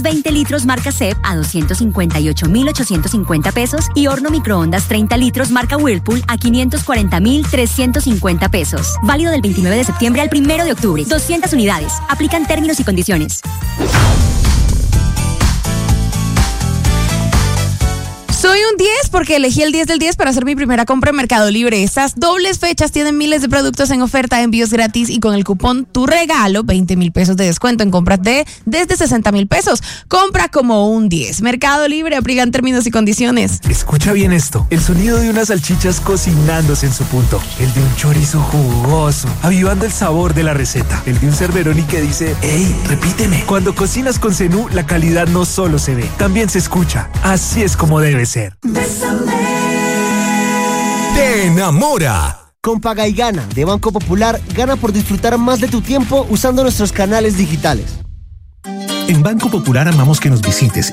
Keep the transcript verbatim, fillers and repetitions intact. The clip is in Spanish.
veinte litros marca C E P a doscientos cincuenta y ocho mil ochocientos cincuenta pesos y horno microondas treinta litros marca Whirlpool a quinientos cuarenta mil trescientos cincuenta pesos. Válido del veintinueve de septiembre al primero de octubre. doscientas unidades. Aplican términos y condiciones. Soy un diez porque elegí el diez del diez para hacer mi primera compra en Mercado Libre. Estas dobles fechas tienen miles de productos en oferta, envíos gratis y con el cupón Tu Regalo, veinte mil pesos de descuento en compras de desde sesenta mil pesos. Compra como un diez. Mercado Libre, aplican términos y condiciones. Escucha bien esto. El sonido de unas salchichas cocinándose en su punto. El de un chorizo jugoso, avivando el sabor de la receta. El de un Cerberoni que dice, ¡ey, repíteme! Cuando cocinas con Zenú, la calidad no solo se ve, también se escucha. Así es como debe ser. Te enamora. Con Paga y Gana de Banco Popular, gana por disfrutar más de tu tiempo usando nuestros canales digitales. En Banco Popular amamos que nos visites